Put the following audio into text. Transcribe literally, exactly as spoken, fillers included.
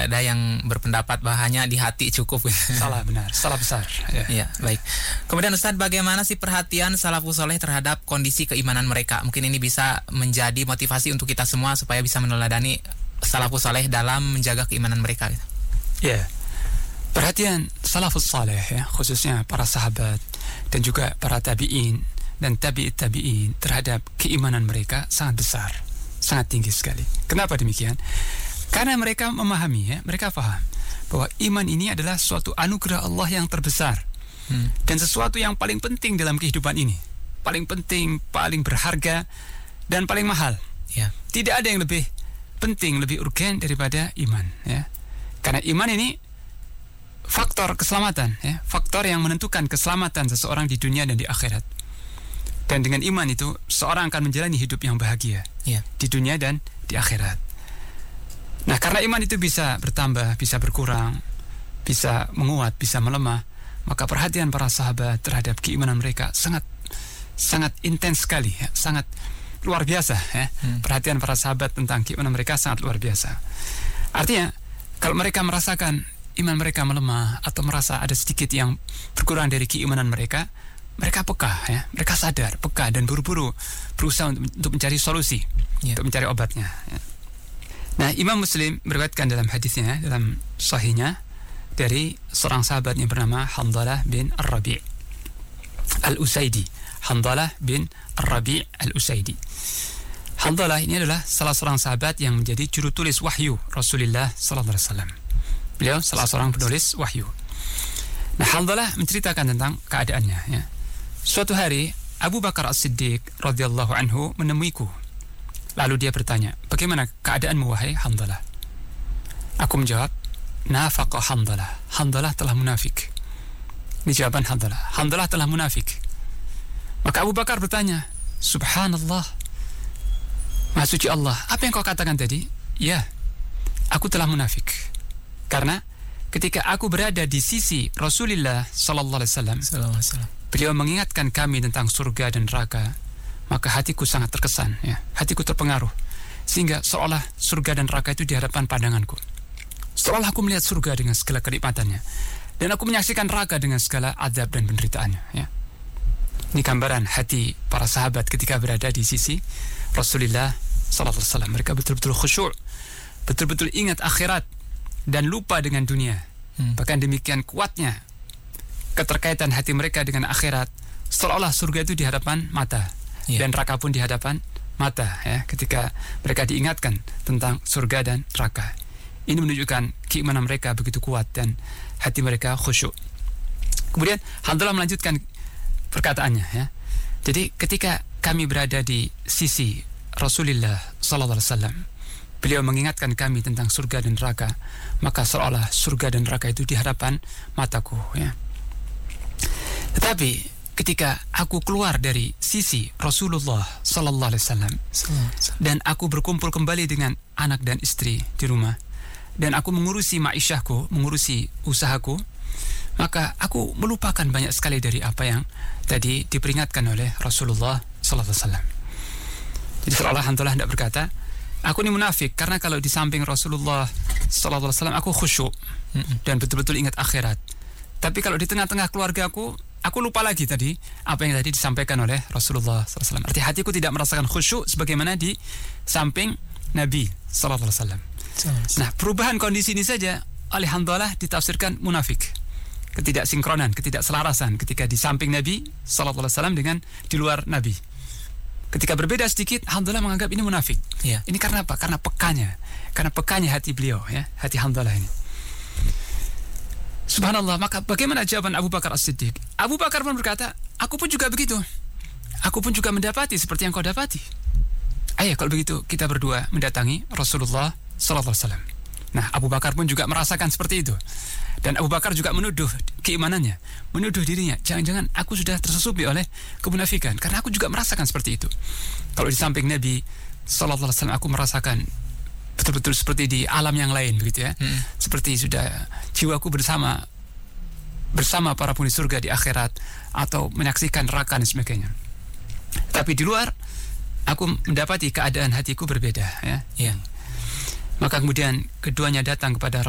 ada yang berpendapat bahwa hanya di hati cukup. Salah benar, salah besar. Ya. Ya, baik. Kemudian Ustadz, bagaimana sih perhatian salafus soleh terhadap kondisi keimanan mereka? Mungkin ini bisa menjadi motivasi untuk kita semua supaya bisa meneladani salafus soleh dalam menjaga keimanan mereka. Ya, perhatian salafus soleh ya, khususnya para sahabat dan juga para tabi'in dan tabi'it tabi'in terhadap keimanan mereka sangat besar, sangat tinggi sekali. Kenapa demikian? Karena mereka memahami, ya, mereka paham bahwa iman ini adalah suatu anugerah Allah yang terbesar hmm. dan sesuatu yang paling penting dalam kehidupan ini, paling penting, paling berharga dan paling mahal. Ya. Tidak ada yang lebih penting, lebih urgen daripada iman. Ya. Karena iman ini faktor keselamatan, ya, faktor yang menentukan keselamatan seseorang di dunia dan di akhirat. Dan dengan iman itu, seorang akan menjalani hidup yang bahagia ya. Di dunia dan di akhirat. Nah, karena iman itu bisa bertambah, bisa berkurang, bisa menguat, bisa melemah, maka perhatian para sahabat terhadap keimanan mereka sangat sangat intens sekali, ya, sangat luar biasa. Ya. Hmm. Perhatian para sahabat tentang keimanan mereka sangat luar biasa. Artinya, kalau mereka merasakan iman mereka melemah atau merasa ada sedikit yang berkurang dari keimanan mereka, mereka peka, ya, mereka sadar, peka dan buru-buru berusaha untuk, untuk mencari solusi, yeah. untuk mencari obatnya. Ya. Nah, Imam Muslim meriwayatkan dalam hadisnya, dalam sahihnya, dari seorang sahabat yang bernama Handalah bin Ar-Rabi' Al-Usaidi. Handalah bin Ar-Rabi' Al-Usaidi. Handalah ini adalah salah seorang sahabat yang menjadi juru tulis wahyu Rasulullah sallallahu alaihi wasallam. Beliau salah seorang penulis wahyu. Nah, Handalah menceritakan tentang keadaannya. Ya. Suatu hari Abu Bakar As-Siddiq radhiyallahu anhu menemuiku. Lalu dia bertanya, bagaimana keadaanmu wahai Handalah? Aku menjawab, nafaqa Handalah. Handalah telah munafik. Ini jawaban Handalah. Handalah telah munafik. Maka Abu Bakar bertanya, subhanallah, Maha suci Allah, apa yang kau katakan tadi? Ya, aku telah munafik. Karena ketika aku berada di sisi Rasulullah sallallahu alaihi wasallam, beliau mengingatkan kami tentang surga dan neraka, maka hatiku sangat terkesan, ya. Hatiku terpengaruh, sehingga seolah surga dan neraka itu di hadapan pandanganku. Seolah aku melihat surga dengan segala kenikmatannya, dan aku menyaksikan neraka dengan segala azab dan penderitaannya. Ya. Ini gambaran hati para sahabat ketika berada di sisi Rasulullah sallallahu alaihi wasallam. Mereka betul-betul khusyuk, betul-betul ingat akhirat dan lupa dengan dunia. Hmm. Bahkan demikian kuatnya keterkaitan hati mereka dengan akhirat, seolah-olah surga itu di hadapan mata. Yeah. Dan neraka pun di hadapan mata, ya, ketika mereka diingatkan tentang surga dan neraka. Ini menunjukkan keimanan mereka begitu kuat dan hati mereka khusyuk. Kemudian Handalah melanjutkan perkataannya, ya. Jadi ketika kami berada di sisi Rasulullah sallallahu alaihi wasallam, beliau mengingatkan kami tentang surga dan neraka, maka seolah surga dan neraka itu di hadapan mataku, ya. Tetapi ketika aku keluar dari sisi Rasulullah sallallahu alaihi wasallam dan aku berkumpul kembali dengan anak dan istri di rumah, dan aku mengurusi ma'isyahku, mengurusi usahaku, maka aku melupakan banyak sekali dari apa yang tadi diperingatkan oleh Rasulullah sallallahu alaihi wasallam. Jadi seolah Handalah hendak berkata, aku ini munafik karena kalau di samping Rasulullah sallallahu alaihi wasallam aku khusyuk dan betul-betul ingat akhirat. Tapi kalau di tengah-tengah keluarga aku, aku lupa lagi tadi apa yang tadi disampaikan oleh Rasulullah sallallahu alaihi wasallam. Arti hatiku tidak merasakan khusyuk sebagaimana di samping Nabi sallallahu alaihi wasallam. Nah, perubahan kondisi ini saja oleh Handalah ditafsirkan munafik. Ketidaksinkronan, ketidakselarasan ketika di samping Nabi sallallahu alaihi wasallam dengan di luar Nabi. Ketika berbeda sedikit, Handalah menganggap ini munafik. Ya. Ini karena apa? Karena pekanya. Karena pekanya hati beliau, ya, hati Handalah ini. Subhanallah, maka bagaimana jawaban Abu Bakar As-Siddiq? Abu Bakar pun berkata, aku pun juga begitu. Aku pun juga mendapati seperti yang kau dapati. Ayo kalau begitu kita berdua mendatangi Rasulullah sallallahu alaihi wasallam. Nah, Abu Bakar pun juga merasakan seperti itu. Dan Abu Bakar juga menuduh keimanannya, menuduh dirinya, jangan-jangan aku sudah tersusupi oleh kemunafikan, karena aku juga merasakan seperti itu. Kalau di samping Nabi sallallahu alaihi wasallam aku merasakan betul-betul seperti di alam yang lain, begitu ya. Hmm. Seperti sudah jiwaku bersama bersama para penghuni surga di akhirat, atau menyaksikan neraka dan sebagainya. Tapi di luar aku mendapati keadaan hatiku berbeda, ya. Ya. Maka kemudian keduanya datang kepada